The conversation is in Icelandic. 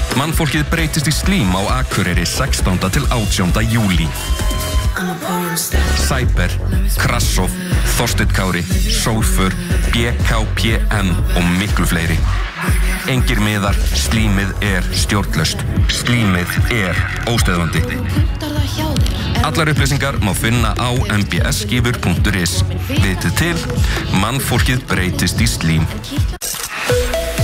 Mannfólkið breytist í slím á Akureyri 16. til 18. júlí. Cyber, Krassov, Þorsteinn Kári, Sólfur, BKPN og miklu fleiri. Engir miðar, slímið stjórnlaust. Slímið óstöðvandi. Allar upplýsingar má finna á mbsgifur.is. Vitið til, mannfólkið breytist í slím.